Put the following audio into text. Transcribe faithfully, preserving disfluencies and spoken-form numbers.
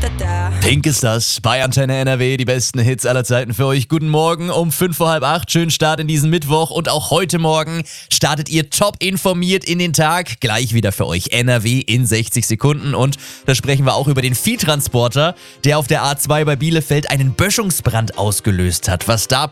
Pink ist das, bei Antenne N R W, die besten Hits aller Zeiten für euch. Guten Morgen um fünf vor halb acht, schönen Start in diesen Mittwoch und auch heute Morgen startet ihr top informiert in den Tag. Gleich wieder für euch N R W in sechzig Sekunden und da sprechen wir auch über den Viehtransporter, der auf der A zwei bei Bielefeld einen Böschungsbrand ausgelöst hat. Was da